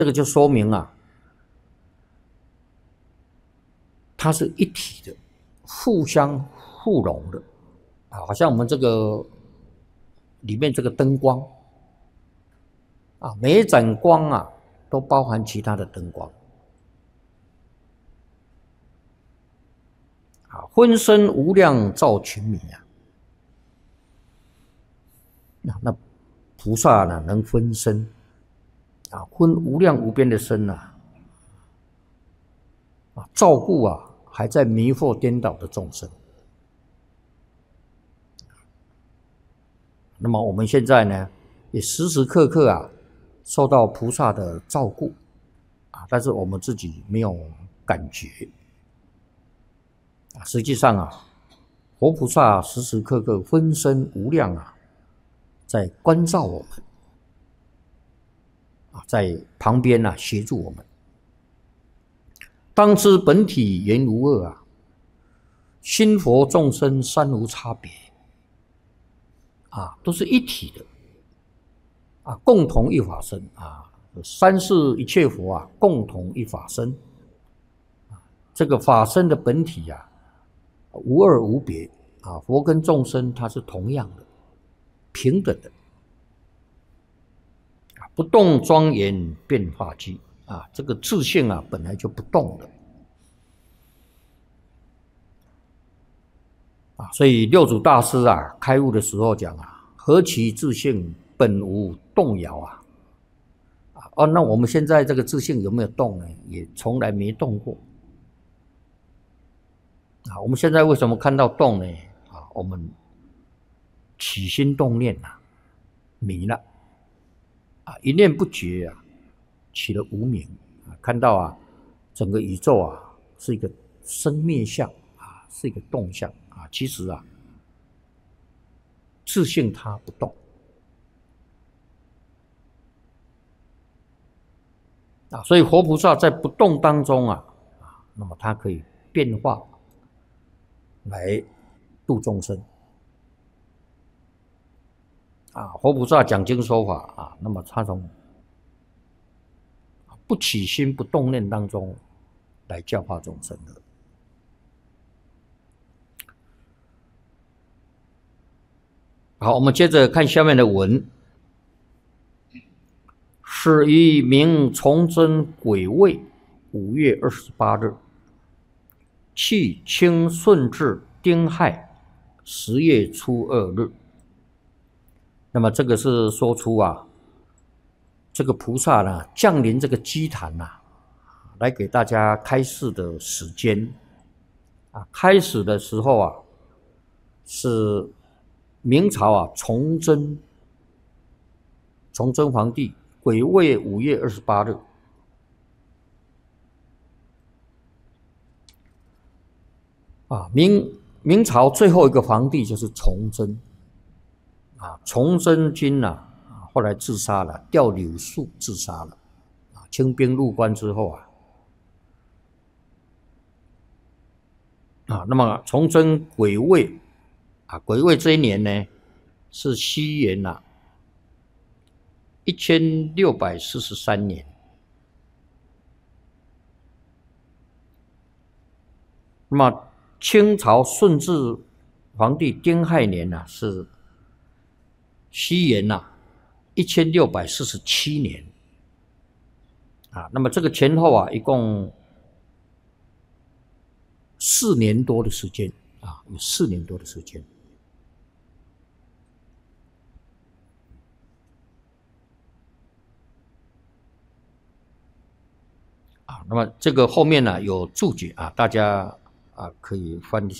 这个就说明啊，它是一体的，互相互融的啊，好像我们这个里面这个灯光啊，每一盏光啊都包含其他的灯光啊，分身无量照群迷啊。那菩萨呢，能分身啊，分无量无边的身啊，照顾啊还在迷惑颠倒的众生。那么我们现在呢，也时时刻刻啊受到菩萨的照顾啊，但是我们自己没有感觉啊。实际上啊，活菩萨时时刻刻分身无量啊，在关照我们啊，在旁边啊协助我们。当知本体原无二啊，心佛众生三无差别啊，都是一体的啊，共同一法身啊，三世一切佛啊，共同一法身啊，这个法身的本体啊，无二无别啊，佛跟众生它是同样的，平等的啊，不动庄严变化机啊，这个自性啊本来就不动的啊，所以六祖大师啊开悟的时候讲啊，何其自性本无动摇啊。哦，那我们现在这个自性有没有动呢？也从来没动过啊。我们现在为什么看到动呢？啊，我们起心动念啊，迷了啊，一念不觉啊，起了无明啊，看到啊，整个宇宙啊是一个生灭相啊，是一个动相啊，其实啊，自性它不动啊，所以活菩萨在不动当中啊，那么它可以变化来度众生啊。活菩萨讲经说法啊，那么他从不起心不动念当中来教化众生的。好，我们接着看下面的文。始于明崇祯癸未5月28日，契清顺治丁亥10月初2日。那么这个是说出啊，这个菩萨呢降临这个基坛呐，来给大家开示的时间啊。开始的时候啊，是明朝啊崇祯皇帝癸未5月28日啊，明朝最后一个皇帝就是崇祯啊。崇祯君啊，后来自杀了，吊柳树自杀了啊。清兵入关之后啊，那么崇祯癸未啊，癸未这一年呢是西元啊1643年。那么清朝顺治皇帝丁亥年呢是西元1647年啊。那么这个前后啊，一共4年多的时间啊，有4年多的时间啊。那么这个后面呢有注解啊，大家啊可以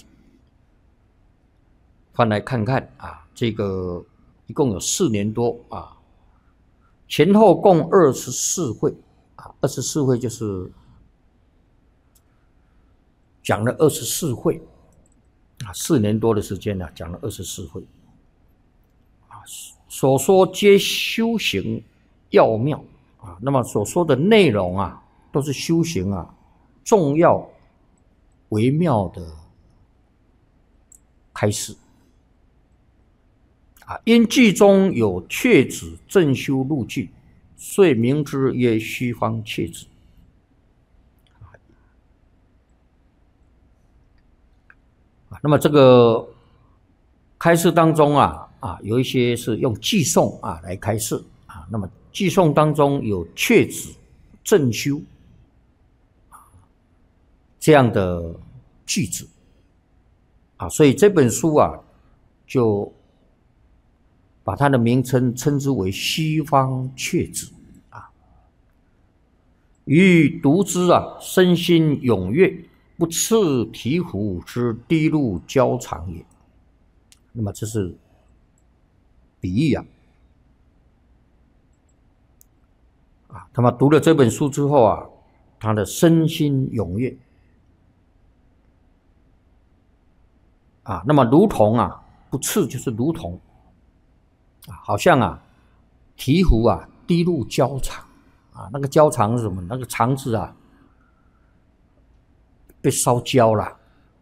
翻来看看啊。这个一共有4年多啊，前后共24会啊，24会就是讲了24会啊，4年多的时间呢，讲了24会啊，所说皆修行要妙啊。那么所说的内容啊，都是修行啊重要微妙的开示啊。因句中有确指正修路径， 遂名之曰西方切子。那么这个开示当中有一些是用偈颂来开示那么偈颂当中有切子、正修这样的句子所以这本书就把它的名称称之为西方切子于读之身心踊跃，不次醍醐之滴露交长也。那么这是比喻那么读了这本书之后他的身心踊跃那么如同不次就是如同好像醍醐滴露交肠那个交肠是什么？那个肠子被烧焦了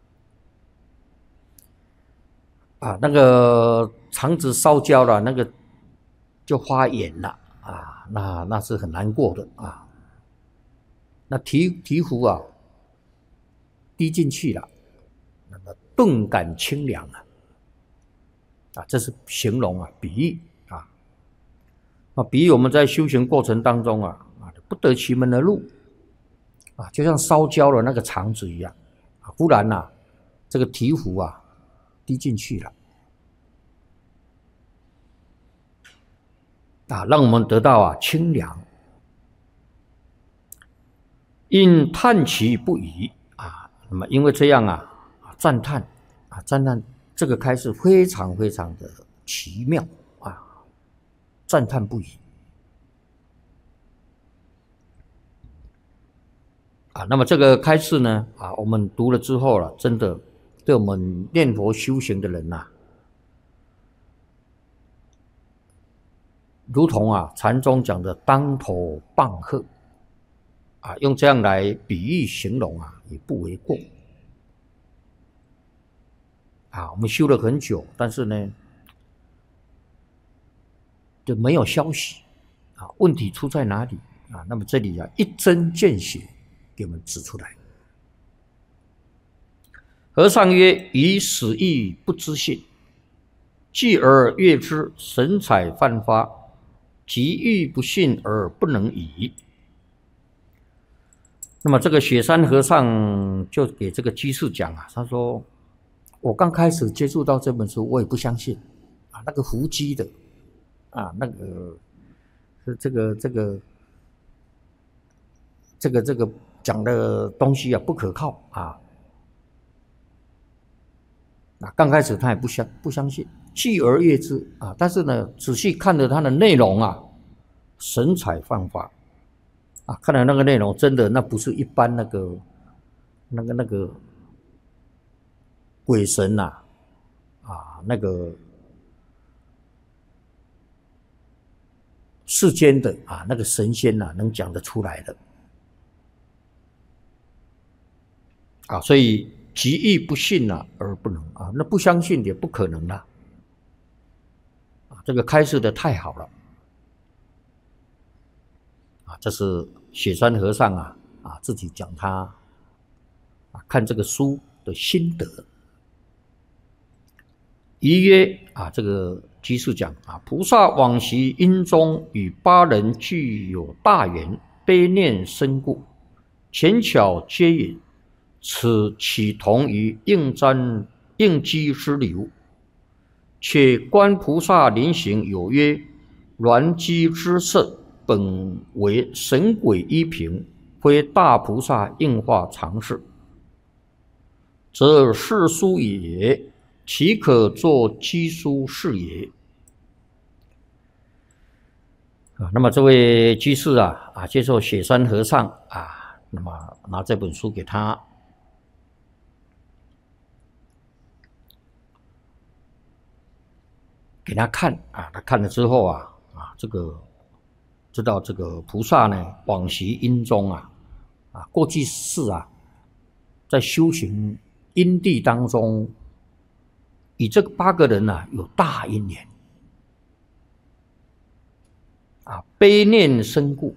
那个肠子烧焦了，那个就发炎了那是很难过的那醍醐滴进去了，那么顿感清凉这是形容比喻比喻我们在修行过程当中不得其门而入就像烧焦了那个肠子一样忽然这个醍醐滴进去了让我们得到清凉。因叹其不已那么因为这样赞叹这个开示非常非常的奇妙赞叹不已那么这个开示呢我们读了之后真的对我们念佛修行的人如同禅宗讲的当头棒喝用这样来比喻形容也不为过我们修了很久，但是呢就没有消息问题出在哪里那么这里一针见血给我们指出来。和尚曰：以死意不知信，继而悦之，神采泛发，即欲不信而不能已。那么这个雪山和尚就给这个居士讲他说我刚开始接触到这本书我也不相信那个伏击的那个这个讲的东西不可靠刚开始他也不相信，继而悦之但是呢仔细看了他的内容神采泛发看来那个内容真的那不是一般那个鬼神那个世间的那个神仙能讲得出来的所以即欲不信而不能那不相信也不可能了这个开示的太好了这是雪山和尚自己讲他看这个书的心得。宜曰这个居士讲菩萨往昔因中与八人具有大缘，悲念深故，前巧接引，此岂同于应机之流？且观菩萨临行有曰：鸾机之色，本为神鬼依凭，非大菩萨应化常事，则世书也，岂可作机书是也？那么这位居士接受雪山和尚那么拿这本书给他看他看了之后这个知道这个菩萨呢往昔因中过去世在修行因地当中与这个8个人有大因缘悲念身故，